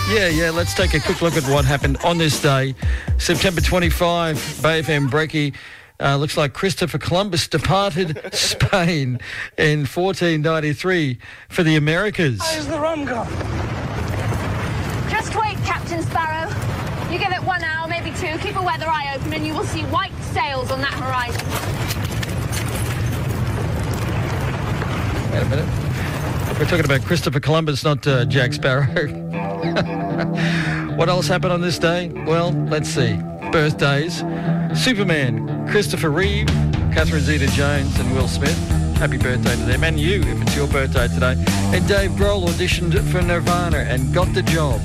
Yeah. Let's take a quick look at what happened on this day. September 25, Bay FM Brekkie. Looks like Christopher Columbus departed Spain in 1493 for the Americas. Where's the rum gone? Just wait, Captain Sparrow. You give it 1 hour, maybe 2. Keep a weather eye open and you will see white sails on that horizon. Wait a minute. We're talking about Christopher Columbus, not Jack Sparrow. What else happened on this day? Well, let's see. Birthdays. Superman, Christopher Reeve, Catherine Zeta-Jones and Will Smith. Happy birthday to them. And you, if it's your birthday today. And Dave Grohl auditioned for Nirvana and got the job.